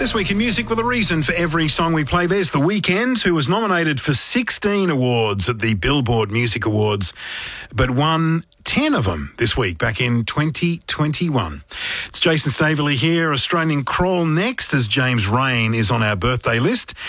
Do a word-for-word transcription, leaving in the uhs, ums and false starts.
This week in music with a reason for every song we play. There's The Weeknd, who was nominated for sixteen awards at the Billboard Music Awards, but won ten of them this week, back in twenty twenty-one. It's Jason Staveley here. Australian Crawl next, as James Rain is on our birthday list.